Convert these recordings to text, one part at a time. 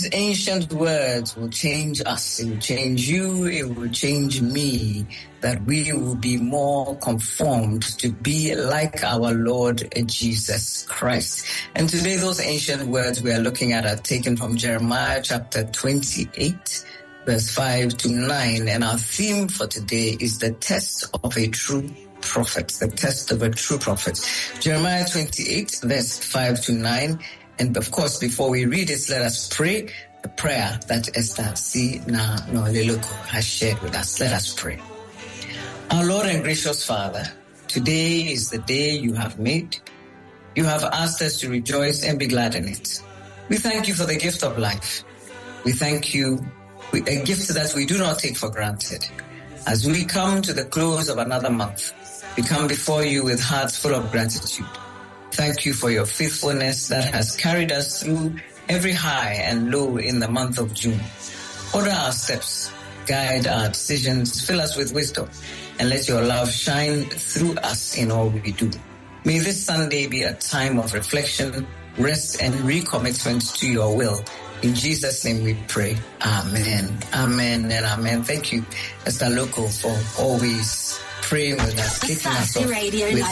These ancient words will change us. It will change you. It will change me. That we will be more conformed to be like our Lord Jesus Christ. And today, those ancient words we are looking at are taken from Jeremiah chapter 28, verse 5 to 9. And our theme for today is the test of a true prophet. The test of a true prophet. Jeremiah 28, verse 5 to 9. And of course, before we read it, let us pray the prayer that Esther C. Noleloko has shared with us. Let us pray. Our Lord and gracious Father, today is the day you have made. You have asked us to rejoice and be glad in it. We thank you for the gift of life. We thank you, a gift that we do not take for granted. As we come to the close of another month, we come before you with hearts full of gratitude. Thank you for your faithfulness that has carried us through every high and low in the month of June. Order our steps, guide our decisions, fill us with wisdom, and let your love shine through us in all we do. May this Sunday be a time of reflection, rest, and recommitment to your will. In Jesus' name we pray. Amen. Amen and amen. Thank you, Esther Loco, for always praying with us, kicking us off Radio with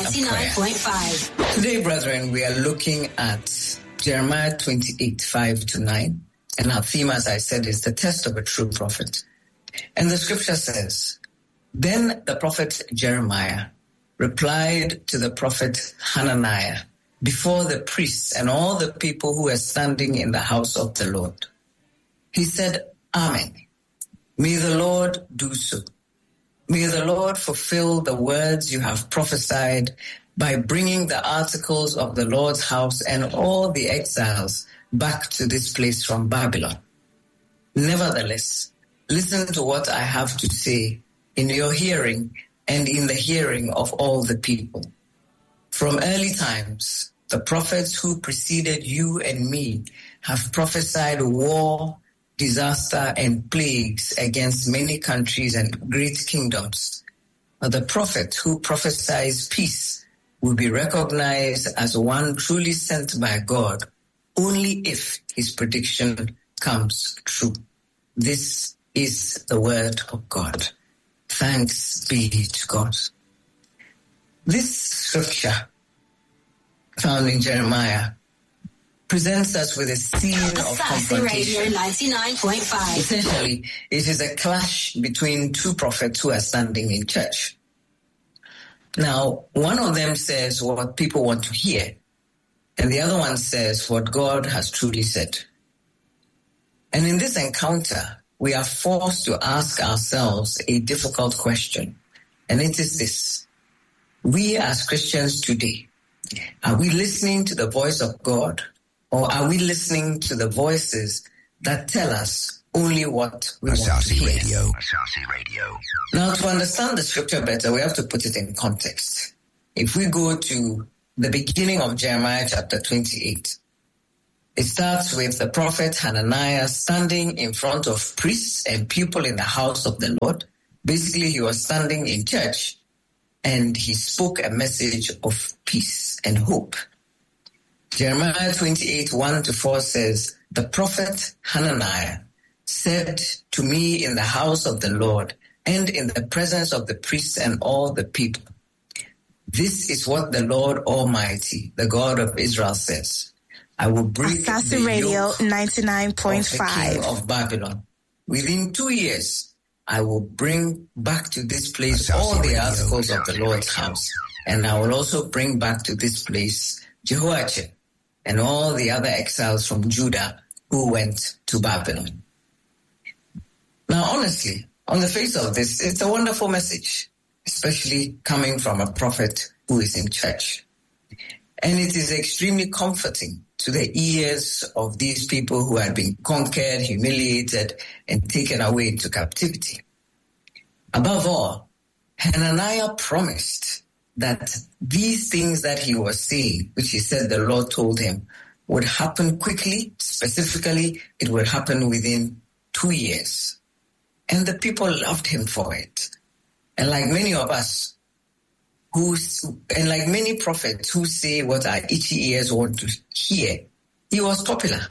99.5. Today, brethren, we are looking at Jeremiah 28, 5 to 9. And our theme, as I said, is the test of a true prophet. And the scripture says, Then the prophet Jeremiah replied to the prophet Hananiah before the priests and all the people who were standing in the house of the Lord. He said, Amen. May the Lord do so. May the Lord fulfill the words you have prophesied by bringing the articles of the Lord's house and all the exiles back to this place from Babylon. Nevertheless, listen to what I have to say in your hearing and in the hearing of all the people. From early times, the prophets who preceded you and me have prophesied war, disaster, and plagues against many countries and great kingdoms. But the prophet who prophesies peace will be recognized as one truly sent by God only if his prediction comes true. This is the word of God. Thanks be to God. This scripture found in Jeremiah presents us with a scene of confrontation. Radio 99.5. Essentially, it is a clash between two prophets who are standing in church. Now, one of them says what people want to hear, and the other one says what God has truly said. And in this encounter, we are forced to ask ourselves a difficult question, and it is this. We as Christians today, are we listening to the voice of God, or are we listening to the voices that tell us only what we want to hear? Radio. Now, to understand the scripture better, we have to put it in context. If we go to the beginning of Jeremiah chapter 28, it starts with the prophet Hananiah standing in front of priests and people in the house of the Lord. Basically, he was standing in church and he spoke a message of peace and hope. Jeremiah 28, 1-4 says, The prophet Hananiah said to me in the house of the Lord and in the presence of the priests and all the people, This is what the Lord Almighty, the God of Israel says. I will break the Radio yoke 99.5 of the king of Babylon. Within 2 years, I will bring back to this place all the articles of the Lord's house, and I will also bring back to this place Jehoiachin and all the other exiles from Judah who went to Babylon. Now, honestly, on the face of this, it's a wonderful message, especially coming from a prophet who is in church. And it is extremely comforting to the ears of these people who had been conquered, humiliated, and taken away into captivity. Above all, Hananiah promised that these things that he was saying, which he said the Lord told him, would happen quickly. Specifically, it would happen within 2 years. And the people loved him for it. And like many of us, and like many prophets who say what our itchy ears want to hear, he was popular.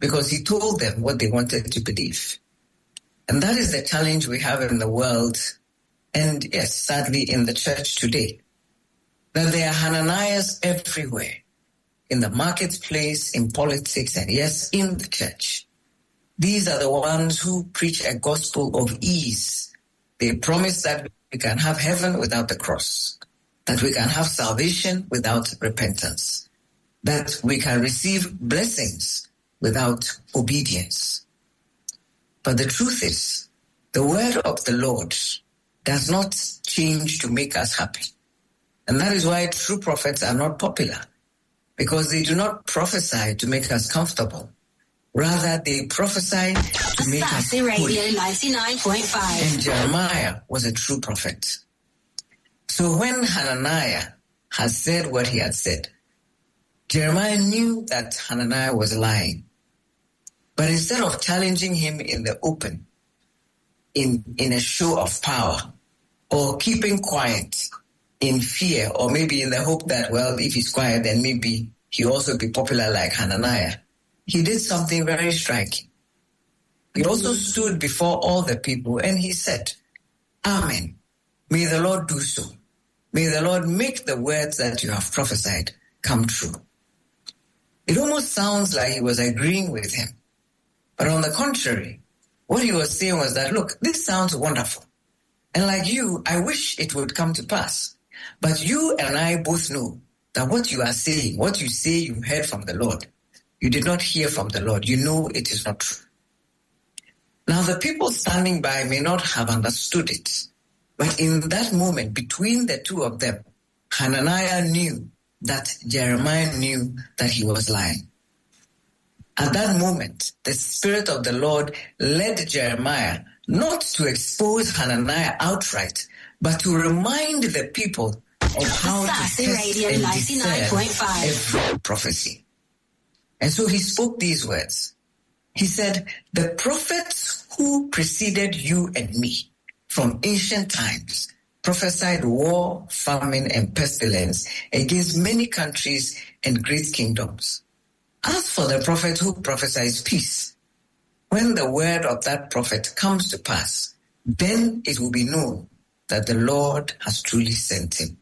because he told them what they wanted to believe. And that is the challenge we have in the world, and yes, sadly in the church today, that there are Hananiahs everywhere, in the marketplace, in politics, and yes, in the church. These are the ones who preach a gospel of ease. They promise that we can have heaven without the cross, that we can have salvation without repentance, that we can receive blessings without obedience. But the truth is, the word of the Lord does not change to make us happy. And that is why true prophets are not popular, because they do not prophesy to make us comfortable. Rather, they prophesy to make us good. Radio 99.5. And Jeremiah was a true prophet. So when Hananiah had said what he had said, Jeremiah knew that Hananiah was lying. But instead of challenging him in the open, in a show of power, or keeping quiet in fear, or maybe in the hope that, well, if he's quiet, then maybe he'll also be popular like Hananiah, he did something very striking. He also stood before all the people and he said, Amen. May the Lord do so. May the Lord make the words that you have prophesied come true. It almost sounds like he was agreeing with him. But on the contrary, what he was saying was that, look, this sounds wonderful. And like you, I wish it would come to pass. But you and I both know that what you are saying, what you say you heard from the Lord, you did not hear from the Lord. You know it is not true. Now, the people standing by may not have understood it. But in that moment, between the two of them, Hananiah knew that Jeremiah knew that he was lying. At that moment, the Spirit of the Lord led Jeremiah not to expose Hananiah outright, but to remind the people of how to test and discern every prophecy. And so he spoke these words. He said, the prophets who preceded you and me from ancient times prophesied war, famine, and pestilence against many countries and great kingdoms. As for the prophet who prophesies peace, when the word of that prophet comes to pass, then it will be known that the Lord has truly sent him.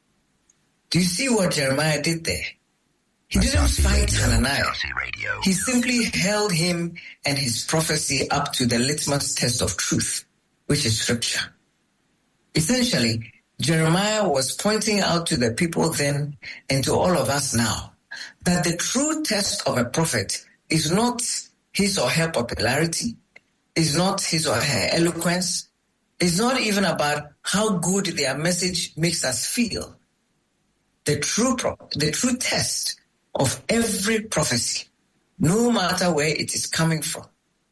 Do you see what Jeremiah did there? He didn't fight Hananiah. He simply held him and his prophecy up to the litmus test of truth, which is Scripture. Essentially, Jeremiah was pointing out to the people then and to all of us now that the true test of a prophet is not his or her popularity, is not his or her eloquence, is not even about how good their message makes us feel. The true test of every prophecy, no matter where it is coming from,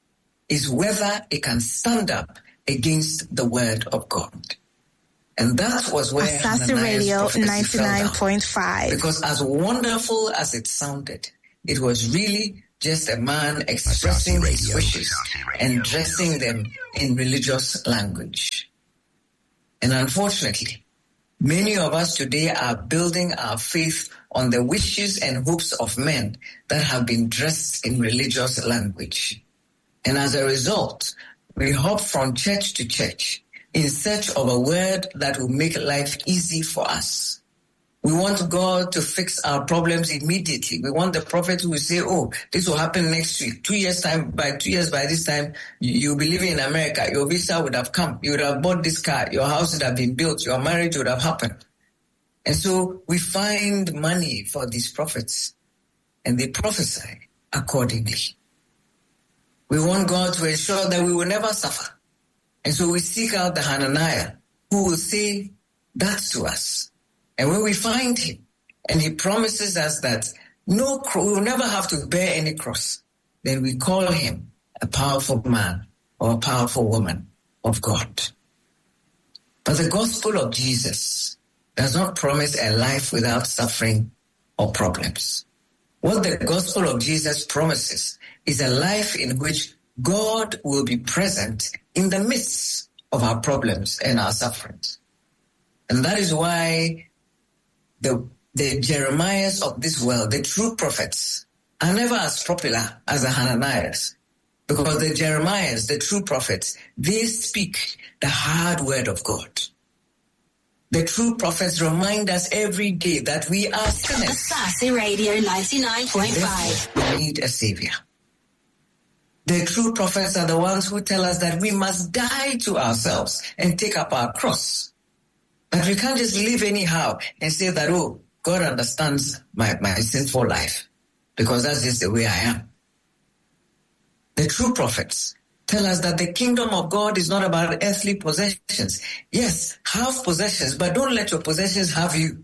is whether it can stand up against the word of God. And that was where Asase Radio 99.5. Because as wonderful as it sounded, it was really just a man expressing his wishes and dressing them in religious language. And unfortunately, many of us today are building our faith on the wishes and hopes of men that have been dressed in religious language. And as a result, we hop from church to church in search of a word that will make life easy for us. We want God to fix our problems immediately. We want the prophet who will say, oh, this will happen next week. 2 years time, by this time, you'll be living in America. Your visa would have come. You would have bought this car. Your house would have been built. Your marriage would have happened. And so we find money for these prophets and they prophesy accordingly. We want God to ensure that we will never suffer. And so we seek out the Hananiah who will say that to us. And when we find him and he promises us that we will never have to bear any cross, then we call him a powerful man or a powerful woman of God. But the gospel of Jesus does not promise a life without suffering or problems. What the gospel of Jesus promises is a life in which God will be present in the midst of our problems and our sufferings. And that is why the Jeremiahs of this world, the true prophets, are never as popular as the Hananiahs, because the Jeremiahs, the true prophets, they speak the hard word of God. The true prophets remind us every day that we are sinners. Sassy Radio 99.5. We need a savior. The true prophets are the ones who tell us that we must die to ourselves and take up our cross. That we can't just live anyhow and say that, oh, God understands my sinful life, because that's just the way I am. The true prophets tell us that the kingdom of God is not about earthly possessions. Yes, have possessions, but don't let your possessions have you.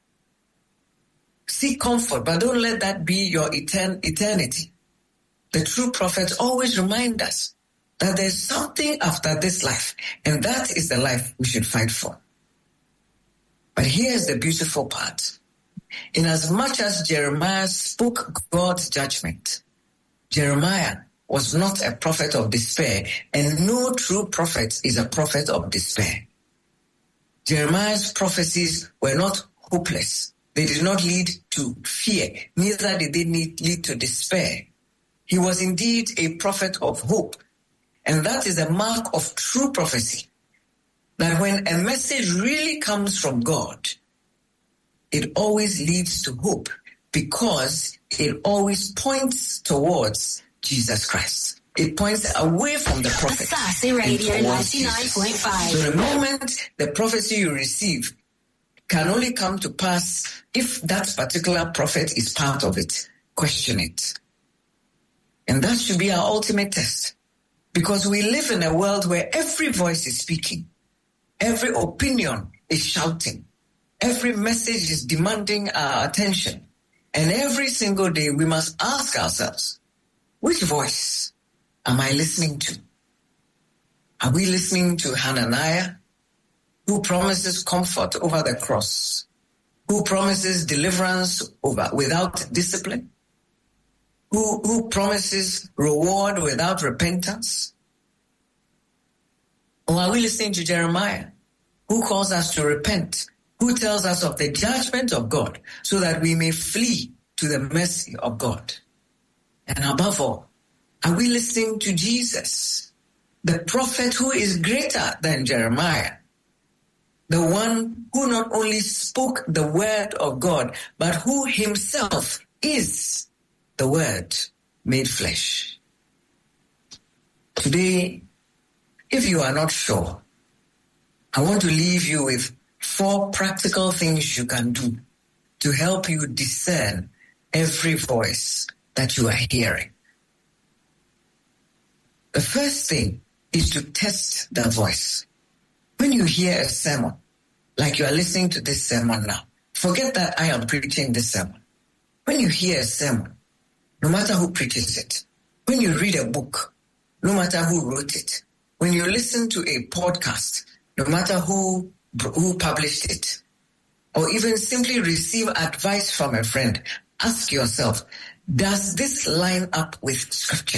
Seek comfort, but don't let that be your eternity. The true prophets always remind us that there's something after this life, and that is the life we should fight for. But here's the beautiful part. Inasmuch as Jeremiah spoke God's judgment, Jeremiah was not a prophet of despair, and no true prophet is a prophet of despair. Jeremiah's prophecies were not hopeless. They did not lead to fear, neither did they lead to despair. He was indeed a prophet of hope, and that is a mark of true prophecy, that when a message really comes from God, it always leads to hope, because it always points towards Jesus Christ. It points away from the prophet. Sassy Radio 99.5. So the moment the prophecy you receive can only come to pass if that particular prophet is part of it. Question it. And that should be our ultimate test, because we live in a world where every voice is speaking. Every opinion is shouting. Every message is demanding our attention. And every single day we must ask ourselves, which voice am I listening to? Are we listening to Hananiah, who promises comfort over the cross, who promises deliverance without discipline, who promises reward without repentance? Or are we listening to Jeremiah, who calls us to repent, who tells us of the judgment of God so that we may flee to the mercy of God? And above all, are we listening to Jesus, the prophet who is greater than Jeremiah, the one who not only spoke the word of God, but who himself is the word made flesh? Today, if you are not sure, I want to leave you with 4 practical things you can do to help you discern every voice that you are hearing. The first thing is to test the voice. When you hear a sermon, like you are listening to this sermon now, forget that I am preaching this sermon. When you hear a sermon, no matter who preaches it, when you read a book, no matter who wrote it, when you listen to a podcast, no matter who published it, or even simply receive advice from a friend, ask yourself, does this line up with Scripture?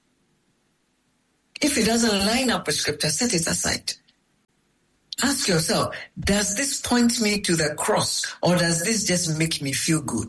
If it doesn't line up with Scripture, set it aside. Ask yourself, does this point me to the cross, or does this just make me feel good?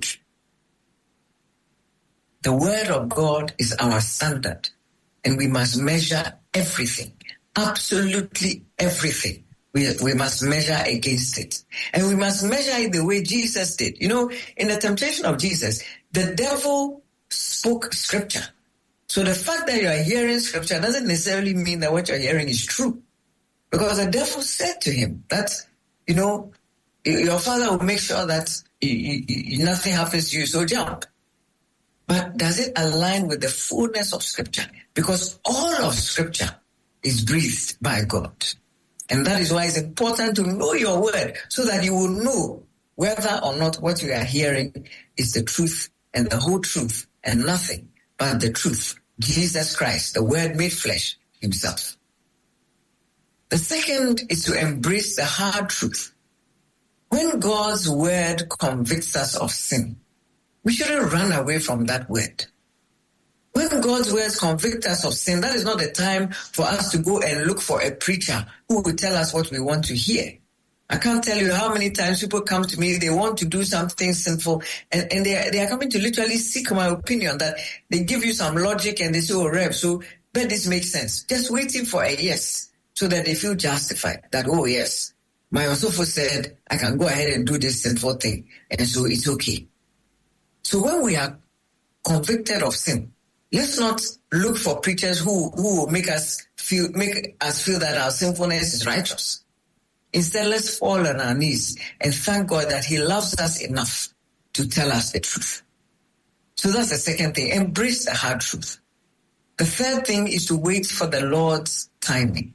The Word of God is our standard, and we must measure everything, absolutely everything. We must measure against it. And we must measure it the way Jesus did. You know, in the temptation of Jesus, the devil spoke Scripture. So the fact that you are hearing Scripture doesn't necessarily mean that what you're hearing is true. Because the devil said to him that, you know, your father will make sure that nothing happens to you, so jump. But does it align with the fullness of Scripture? Because all of Scripture is breathed by God. And that is why it's important to know your word, so that you will know whether or not what you are hearing is the truth and the whole truth and nothing but the truth. Jesus Christ, the Word made flesh himself. The second is to embrace the hard truth. When God's word convicts us of sin, we shouldn't run away from that word. When God's words convict us of sin, that is not the time for us to go and look for a preacher who will tell us what we want to hear. I can't tell you how many times people come to me, they want to do something sinful, and they are coming to literally seek my opinion, that they give you some logic and they say, oh, Rev, so but this makes sense. Just waiting for a yes, so that they feel justified that, oh, yes, my Osofo said I can go ahead and do this sinful thing, and so it's okay. So when we are convicted of sin, let's not look for preachers who will make us feel that our sinfulness is righteous. Instead, let's fall on our knees and thank God that He loves us enough to tell us the truth. So that's the second thing. Embrace the hard truth. The third thing is to wait for the Lord's timing.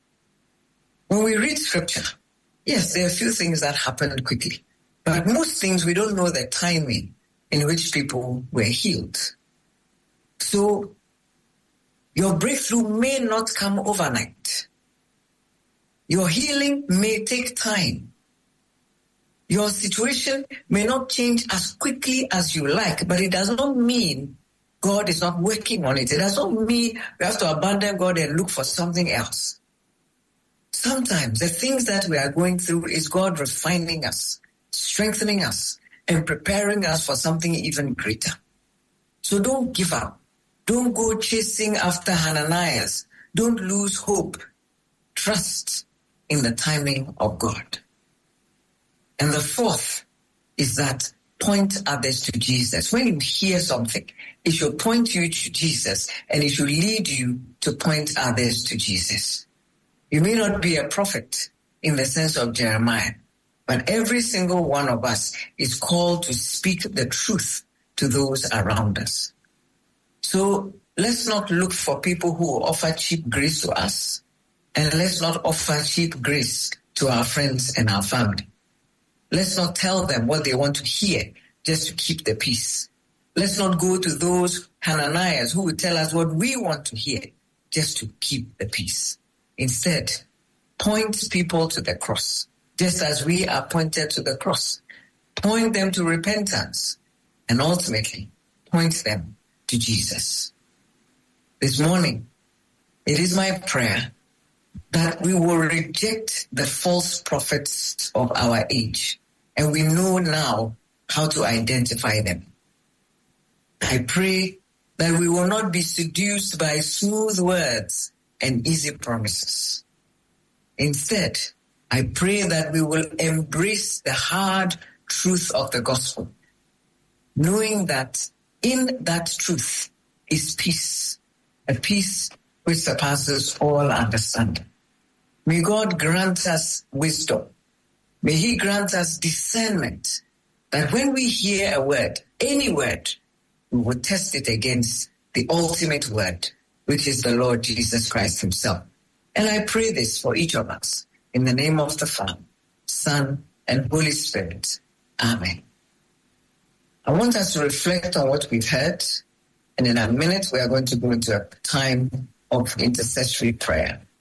When we read scripture, yes, there are a few things that happen quickly, but most things we don't know the timing in which people were healed. So your breakthrough may not come overnight. Your healing may take time. Your situation may not change as quickly as you like, but it does not mean God is not working on it. It does not mean we have to abandon God and look for something else. Sometimes the things that we are going through is God refining us, strengthening us, and preparing us for something even greater. So don't give up. Don't go chasing after Hananias. Don't lose hope. Trust in the timing of God. And the fourth is that point others to Jesus. When you hear something, it should point you to Jesus, and it should lead you to point others to Jesus. You may not be a prophet in the sense of Jeremiah, but every single one of us is called to speak the truth to those around us. So let's not look for people who will offer cheap grace to us, and let's not offer cheap grace to our friends and our family. Let's not tell them what they want to hear just to keep the peace. Let's not go to those Hananias who will tell us what we want to hear just to keep the peace. Instead, point people to the cross, just as we are pointed to the cross. Point them to repentance, and ultimately point them to Jesus. This morning, it is my prayer that we will reject the false prophets of our age, and we know now how to identify them. I pray that we will not be seduced by smooth words and easy promises. Instead, I pray that we will embrace the hard truth of the gospel, knowing that in that truth is peace, a peace which surpasses all understanding. May God grant us wisdom. May He grant us discernment, that when we hear a word, any word, we will test it against the ultimate word, which is the Lord Jesus Christ Himself. And I pray this for each of us, in the name of the Father, Son, and Holy Spirit. Amen. I want us to reflect on what we've heard, and in a minute we are going to go into a time of intercessory prayer.